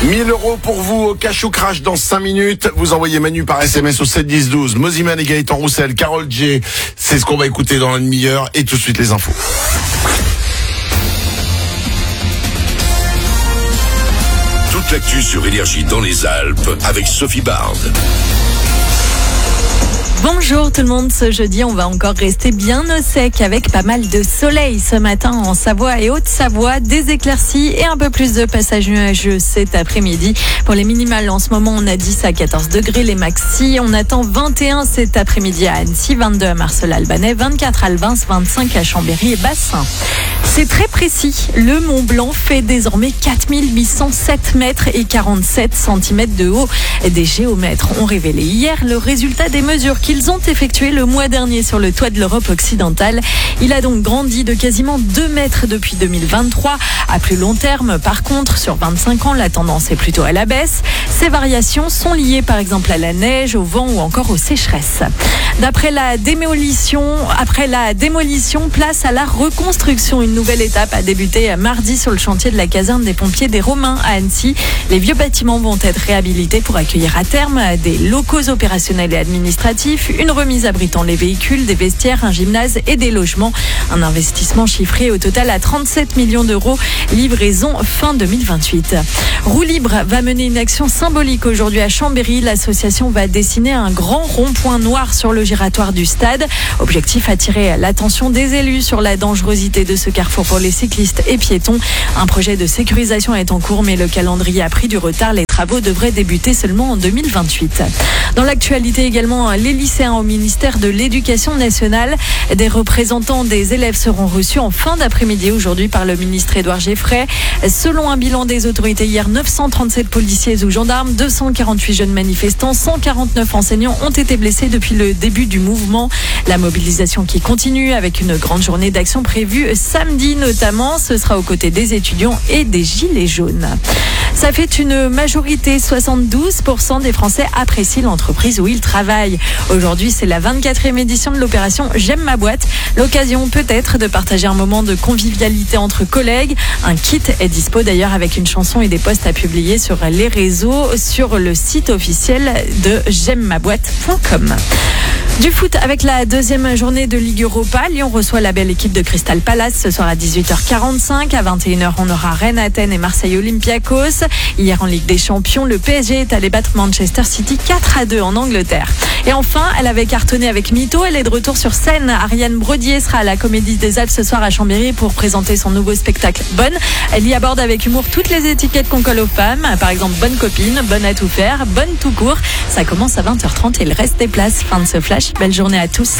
1 000 € pour vous au cash ou crash dans 5 minutes. Vous envoyez Manu par SMS au 7 10 12. Moziman et Gaëtan Roussel, Carole J. C'est ce qu'on va écouter dans la demi-heure. Et tout de suite les infos. Toute l'actu sur Énergie dans les Alpes avec Sophie Bard. Bonjour tout le monde, ce jeudi on va encore rester bien au sec avec pas mal de soleil ce matin en Savoie et Haute-Savoie, des éclaircies et un peu plus de passages nuageux cet après-midi. Pour les minimales en ce moment on a 10 à 14 degrés, les maxi on attend 21 cet après-midi à Annecy, 22 à Marseille-Albanais, 24 à Albins, 25 à Chambéry et Bassin. C'est très précis, le Mont Blanc fait désormais 4807 mètres et 47 cm de haut. Des géomètres ont révélé hier le résultat des mesures qu'ils ont effectuées le mois dernier sur le toit de l'Europe occidentale. Il a donc grandi de quasiment 2 mètres depuis 2023. À plus long terme, par contre, sur 25 ans, la tendance est plutôt à la baisse. Ces variations sont liées par exemple à la neige, au vent ou encore aux sécheresses. Après la démolition, place à la reconstruction. Une nouvelle étape a débuté mardi sur le chantier de la caserne des pompiers des Romains à Annecy. Les vieux bâtiments vont être réhabilités pour accueillir à terme des locaux opérationnels et administratifs, une remise abritant les véhicules, des vestiaires, un gymnase et des logements. Un investissement chiffré au total à 37 millions d'euros. Livraison fin 2028. Roue Libre va mener une action symbolique aujourd'hui à Chambéry. L'association va dessiner un grand rond-point noir sur le giratoire du stade. Objectif, attirer l'attention des élus sur la dangerosité de ce carrefour pour les cyclistes et piétons. Un projet de sécurisation est en cours, mais le calendrier a pris du retard. Les travaux devraient débuter seulement en 2028. Dans l'actualité également, les lycéens au ministère de l'Éducation nationale. Des représentants des élèves seront reçus en fin d'après-midi aujourd'hui par le ministre Édouard Geffray. Selon un bilan des autorités hier, 937 policiers ou gendarmes, 248 jeunes manifestants, 149 enseignants ont été blessés depuis le début du mouvement. La mobilisation qui continue avec une grande journée d'action prévue samedi notamment. Ce sera aux côtés des étudiants et des gilets jaunes. Ça fait une majorité, 72% des Français apprécient l'entreprise où ils travaillent. Aujourd'hui, c'est la 24e édition de l'opération J'aime ma boîte. L'occasion peut-être de partager un moment de convivialité entre collègues. Un kit est dispo d'ailleurs avec une chanson et des posts à publier sur les réseaux, sur le site officiel de j'aimemaboîte.com. Du foot avec la deuxième journée de Ligue Europa. Lyon reçoit la belle équipe de Crystal Palace ce soir à 18h45. À 21h, on aura Rennes, Athènes et Marseille Olympiakos. Hier en Ligue des Champions, le PSG est allé battre Manchester City 4-2 en Angleterre. Et enfin, elle avait cartonné avec Mytho. Elle est de retour sur scène. Ariane Brodier sera à la Comédie des Alpes ce soir à Chambéry pour présenter son nouveau spectacle Bonne. Elle y aborde avec humour toutes les étiquettes qu'on colle aux femmes. Par exemple, bonne copine, bonne à tout faire, bonne tout court. Ça commence à 20h30 et il reste des places. Fin de ce flash. Belle journée à tous.